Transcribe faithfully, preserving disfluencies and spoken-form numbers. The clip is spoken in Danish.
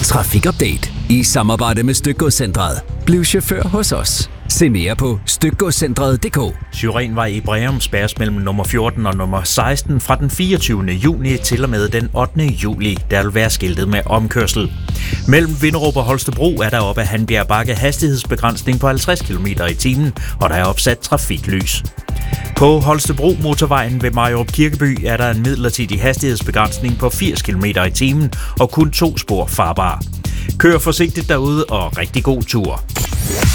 Trafikupdate i samarbejde med Stykgodscentret. Bliv chauffør hos os. Se mere på stykgodscentret punktum d k. Syrenvej i Breum spærres mellem nummer fjorten og nummer seksten fra den fireogtyvende juni til og med den ottende juli. Der vil være skiltet med omkørsel. Mellem Vinderup og Holstebro er der oppe af Hanbjerg Bakke hastighedsbegrænsning på halvtreds kilometer i timen, og der er opsat trafiklys. På Holstebro motorvejen ved Mariarup Kirkeby er der en midlertidig hastighedsbegrænsning på firs kilometer i timen og kun to spor farbare. Kør forsigtigt derude og rigtig god tur.